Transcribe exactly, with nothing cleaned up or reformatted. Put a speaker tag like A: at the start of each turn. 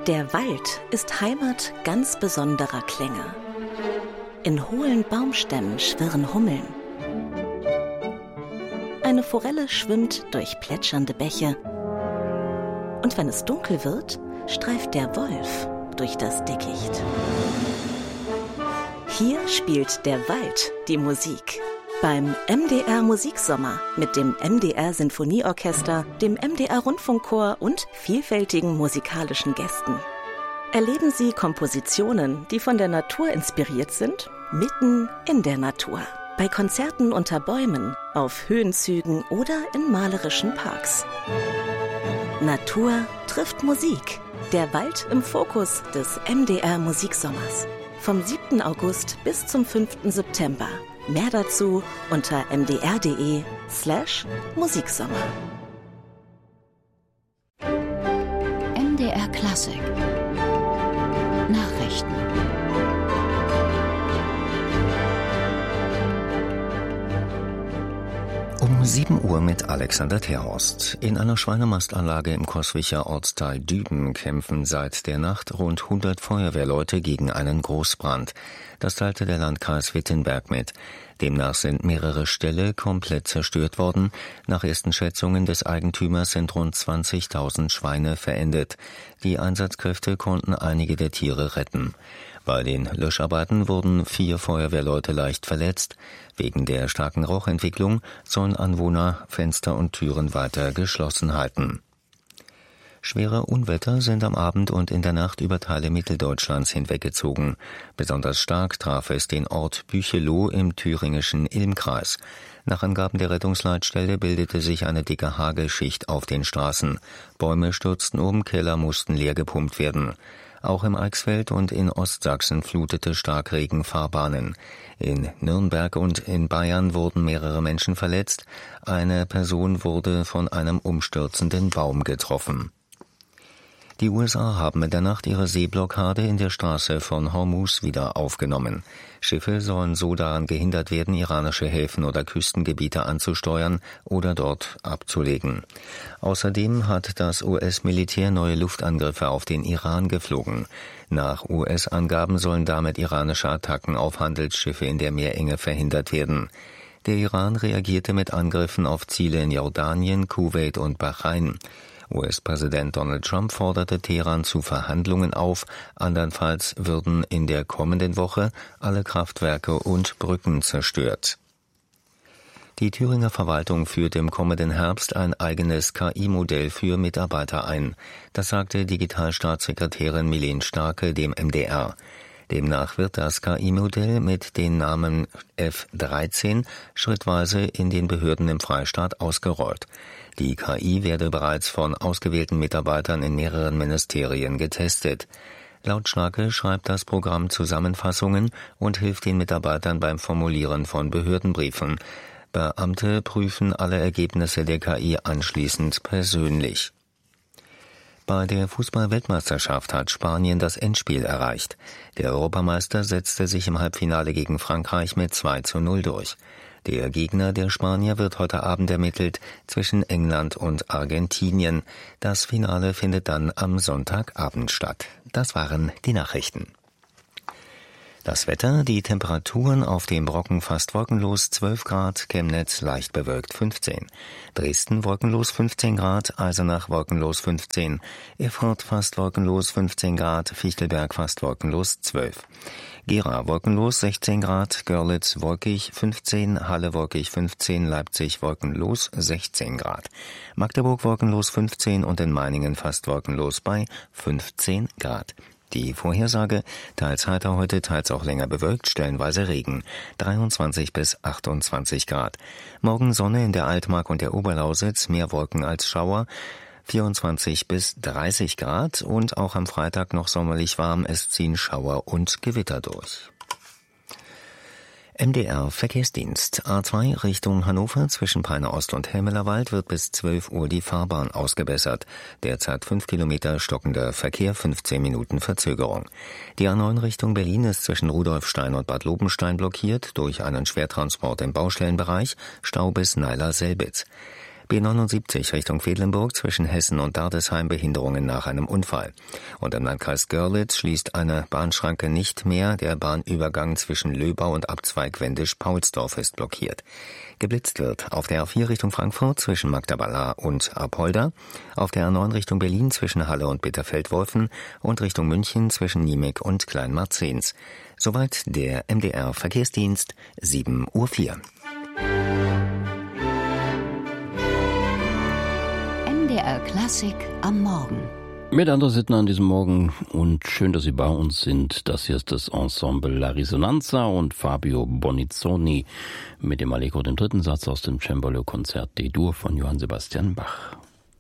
A: Der Wald ist Heimat ganz besonderer Klänge. In hohlen Baumstämmen schwirren Hummeln. Eine Forelle schwimmt durch plätschernde Bäche. Und wenn es dunkel wird, streift der Wolf durch das Dickicht. Hier spielt der Wald die Musik. Beim M D R Musiksommer mit dem M D R Sinfonieorchester, dem M D R Rundfunkchor und vielfältigen musikalischen Gästen. Erleben Sie Kompositionen, die von der Natur inspiriert sind, mitten in der Natur. Bei Konzerten unter Bäumen, auf Höhenzügen oder in malerischen Parks. Natur trifft Musik. Der Wald im Fokus des M D R Musiksommers. Vom siebten August bis zum fünften September. Mehr dazu unter mdr.de slash Musiksommer.
B: M D R Klassik Nachrichten.
C: Um sieben Uhr mit Alexander Terhorst. In einer Schweinemastanlage im Coswicher Ortsteil Düben kämpfen seit der Nacht rund hundert Feuerwehrleute gegen einen Großbrand. Das teilte der Landkreis Wittenberg mit. Demnach sind mehrere Ställe komplett zerstört worden. Nach ersten Schätzungen des Eigentümers sind rund zwanzigtausend Schweine verendet. Die Einsatzkräfte konnten einige der Tiere retten. Bei den Löscharbeiten wurden vier Feuerwehrleute leicht verletzt. Wegen der starken Rauchentwicklung sollen Anwohner Fenster und Türen weiter geschlossen halten. Schwere Unwetter sind am Abend und in der Nacht über Teile Mitteldeutschlands hinweggezogen. Besonders stark traf es den Ort Bücheloh im thüringischen Ilmkreis. Nach Angaben der Rettungsleitstelle bildete sich eine dicke Hagelschicht auf den Straßen. Bäume stürzten um, Keller mussten leer gepumpt werden. Auch im Eichsfeld und in Ostsachsen flutete Starkregen Fahrbahnen. In Nürnberg und in Bayern wurden mehrere Menschen verletzt. Eine Person wurde von einem umstürzenden Baum getroffen. Die U S A haben in der Nacht ihre Seeblockade in der Straße von Hormuz wieder aufgenommen. Schiffe sollen so daran gehindert werden, iranische Häfen oder Küstengebiete anzusteuern oder dort abzulegen. Außerdem hat das U S-Militär neue Luftangriffe auf den Iran geflogen. Nach U S-Angaben sollen damit iranische Attacken auf Handelsschiffe in der Meerenge verhindert werden. Der Iran reagierte mit Angriffen auf Ziele in Jordanien, Kuwait und Bahrain. U S-Präsident Donald Trump forderte Teheran zu Verhandlungen auf, andernfalls würden in der kommenden Woche alle Kraftwerke und Brücken zerstört. Die Thüringer Verwaltung führt im kommenden Herbst ein eigenes K I-Modell für Mitarbeiter ein. Das sagte Digitalstaatssekretärin Milen Starke dem M D R. Demnach wird das K I-Modell mit den Namen F dreizehn schrittweise in den Behörden im Freistaat ausgerollt. Die K I werde bereits von ausgewählten Mitarbeitern in mehreren Ministerien getestet. Laut Starke schreibt das Programm Zusammenfassungen und hilft den Mitarbeitern beim Formulieren von Behördenbriefen. Beamte prüfen alle Ergebnisse der K I anschließend persönlich. Bei der Fußball-Weltmeisterschaft hat Spanien das Endspiel erreicht. Der Europameister setzte sich im Halbfinale gegen Frankreich mit zwei zu null durch. Der Gegner der Spanier wird heute Abend ermittelt zwischen England und Argentinien. Das Finale findet dann am Sonntagabend statt. Das waren die Nachrichten. Das Wetter, die Temperaturen auf dem Brocken fast wolkenlos zwölf Grad, Chemnitz leicht bewölkt fünfzehn. Dresden wolkenlos fünfzehn Grad, Eisenach wolkenlos fünfzehn, Erfurt fast wolkenlos fünfzehn Grad, Fichtelberg fast wolkenlos zwölf. Gera wolkenlos sechzehn Grad, Görlitz wolkig fünfzehn, Halle wolkig fünfzehn, Leipzig wolkenlos sechzehn Grad. Magdeburg wolkenlos fünfzehn und in Meiningen fast wolkenlos bei fünfzehn Grad. Die Vorhersage, teils heiter heute, teils auch länger bewölkt, stellenweise Regen, dreiundzwanzig bis achtundzwanzig Grad. Morgen Sonne in der Altmark und der Oberlausitz, mehr Wolken als Schauer, vierundzwanzig bis dreißig Grad und auch am Freitag noch sommerlich warm, es ziehen Schauer und Gewitter durch. M D R Verkehrsdienst. A zwei Richtung Hannover zwischen Peine Ost und Helmelerwald wird bis zwölf Uhr die Fahrbahn ausgebessert. Derzeit fünf Kilometer stockender Verkehr, fünfzehn Minuten Verzögerung. Die A neun Richtung Berlin ist zwischen Rudolfstein und Bad Lobenstein blockiert durch einen Schwertransport im Baustellenbereich, Stau bis Neiler-Selbitz. B neunundsiebzig Richtung Quedlinburg zwischen Hessen und Dardesheim Behinderungen nach einem Unfall. Und im Landkreis Görlitz schließt eine Bahnschranke nicht mehr. Der Bahnübergang zwischen Löbau und Abzweig Wendisch-Paulsdorf ist blockiert. Geblitzt wird auf der A vier Richtung Frankfurt zwischen Magdabala und Apolda, auf der A neun Richtung Berlin zwischen Halle und Bitterfeld-Wolfen und Richtung München zwischen Niemek und Kleinmarzens. Soweit der M D R Verkehrsdienst, sieben Uhr vier.
B: M D R Klassik am Morgen.
D: Mit André Sittner an diesem Morgen und schön, dass Sie bei uns sind. Das hier ist das Ensemble La Risonanza und Fabio Bonizzoni mit dem Allegro, dem dritten Satz aus dem Cembalo-Konzert D-Dur von Johann Sebastian Bach.